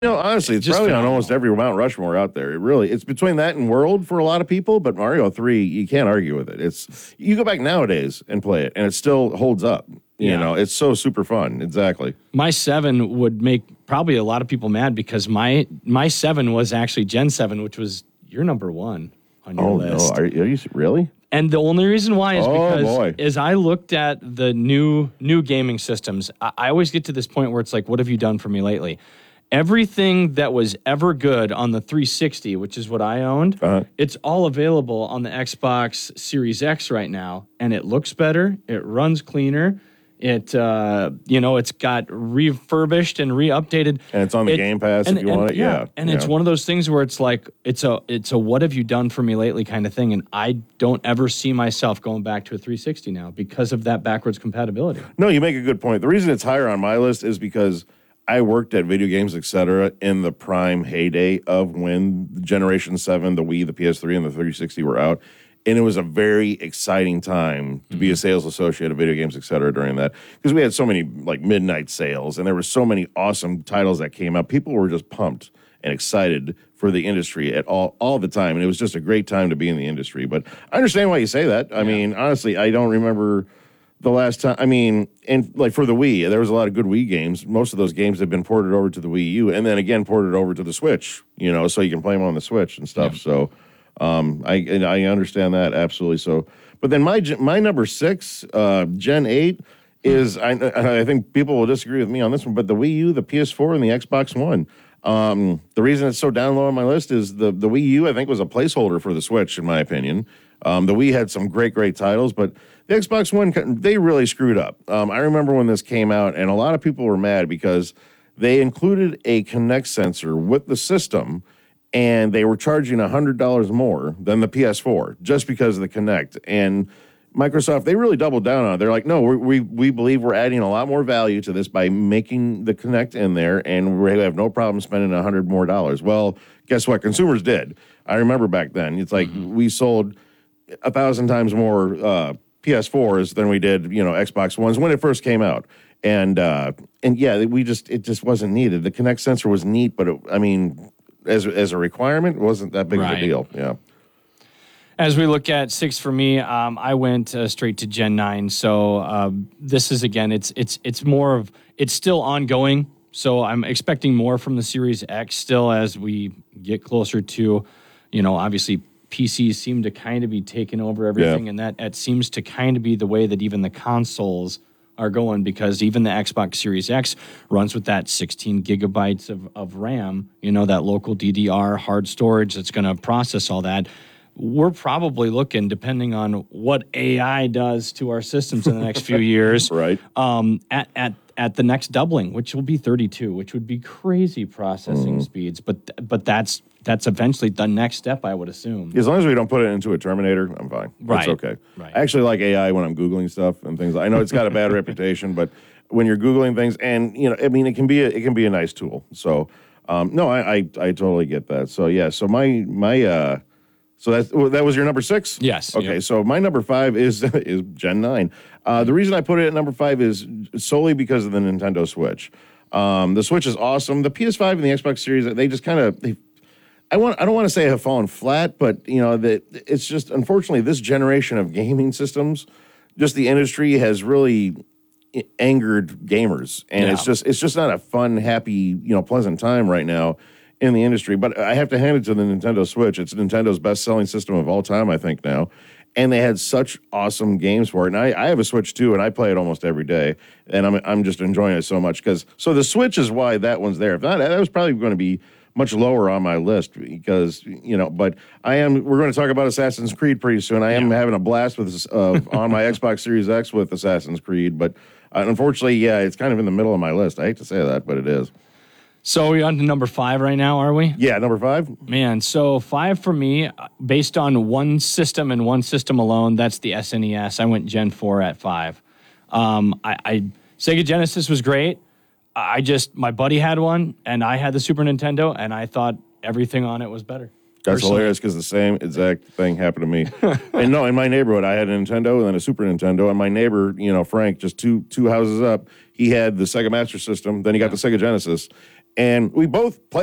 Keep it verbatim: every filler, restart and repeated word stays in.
You know, honestly, it's Just probably on phenomenal. almost every Mount Rushmore out there. It really, it's between that and World for a lot of people, but Mario three, you can't argue with it. It's you go back nowadays and play it, and it still holds up. You Yeah. know, it's so super fun. Exactly. My seven would make probably a lot of people mad because my my seven was actually Gen seven, which was your number one on your Oh list. no, are, are you really? And the only reason why is Oh, because boy. as I looked at the new new gaming systems, I, I always get to this point where it's like, what have you done for me lately? Everything that was ever good on the three sixty, which is what I owned, Uh-huh. it's all available on the Xbox Series X right now, and it looks better, it runs cleaner, it uh, you know, it's got refurbished and re-updated, And it's on the It- Game Pass and- if you and- want it. Yeah, and yeah. it's one of those things where it's like it's a it's a what have you done for me lately kind of thing, and I don't ever see myself going back to a three sixty now because of that backwards compatibility. No, you make a good point. The reason it's higher on my list is because I worked at Video Games Etc. in the prime heyday of when the Generation seven, the Wii, the P S three, and the three sixty were out. And it was a very exciting time to be a sales associate at Video Games Etc. during that because we had so many like midnight sales and there were so many awesome titles that came out. People were just pumped and excited for the industry at all all the time. And it was just a great time to be in the industry. But I understand why you say that. I mean, honestly, I don't remember the last time, I mean, and like for the Wii, there was a lot of good Wii games. Most of those games have been ported over to the Wii U and then again ported over to the Switch, you know, so you can play them on the Switch and stuff. So um, I and I understand that absolutely. So, but then my gen- my number six, uh, Gen eight, is I I think people will disagree with me on this one, but the Wii U, the P S four, and the Xbox One. Um, the reason it's so down low on my list is the the Wii U I think was a placeholder for the Switch, in my opinion. Um, the Wii had some great great titles, but the Xbox One they really screwed up. Um, I remember when this came out, and a lot of people were mad because they included a Kinect sensor with the system, and they were charging a hundred dollars more than the P S four just because of the Kinect. And Microsoft, they really doubled down on it. They're like, no, we, we we believe we're adding a lot more value to this by making the Kinect in there, and we have no problem spending a hundred more dollars. Well, guess what? Consumers did. I remember back then. It's like mm-hmm. we sold a thousand times more uh, P S fours than we did, you know, Xbox Ones when it first came out. And uh, and yeah, we just it just wasn't needed. The Kinect sensor was neat, but it, I mean, as as a requirement, it wasn't that big Right. of a deal. Yeah. As we look at six for me, um, I went uh, straight to Gen nine. So uh, this is again, it's it's it's more of it's still ongoing. So I'm expecting more from the Series X still as we get closer to, you know, obviously P Cs seem to kind of be taking over everything, Yeah. and that it seems to kind of be the way that even the consoles are going because even the Xbox Series X runs with that sixteen gigabytes of, of RAM. You know, that local D D R hard storage that's going to process all that. We're probably looking, depending on what A I does to our systems in the next few years, Right. um, at, at at the next doubling, which will be thirty-two, which would be crazy processing Mm-hmm. speeds. But but that's that's eventually the next step, I would assume. As long as we don't put it into a Terminator, I'm fine. Right. It's okay. Right. I actually like A I when I'm Googling stuff and things. I know it's got a bad reputation, but when you're Googling things, and you know, I mean, it can be a, it can be a nice tool. So, um, no, I, I I totally get that. So yeah, so my my uh, so that well, that was your number six. Yes. Okay. Yep. So my number five is is Gen nine. Uh, the reason I put it at number five is solely because of the Nintendo Switch. Um, the Switch is awesome. The P S five and the Xbox Series, they just kind of they. I want. I don't want to say have fallen flat, but you know that it's just unfortunately this generation of gaming systems, just the industry has really angered gamers, and Yeah. it's just it's just not a fun, happy, you know, pleasant time right now in the industry. But I have to hand it to the Nintendo Switch. It's Nintendo's best-selling system of all time, I think now, and they had such awesome games for it. And I, I have a Switch too, and I play it almost every day, and I'm I'm just enjoying it so much because so the Switch is why that one's there. If not, that was probably going to be much lower on my list because you know. But I am. We're going to talk about Assassin's Creed pretty soon. I am Yeah. having a blast with uh, on my Xbox Series X with Assassin's Creed, but uh, unfortunately, yeah, it's kind of in the middle of my list. I hate to say that, but it is. So we're on to number five right now, are we? Yeah, number five. Man, so five for me, uh, based on one system and one system alone, that's the S N E S. I went Gen four at five. Um, I, I Sega Genesis was great. I just, my buddy had one, and I had the Super Nintendo, and I thought everything on it was better. That's Personally. hilarious because the same exact thing happened to me. And no, in my neighborhood, I had a Nintendo and then a Super Nintendo. And my neighbor, you know, Frank, just two two houses up, he had the Sega Master System. Then he got the Sega Genesis. and we both played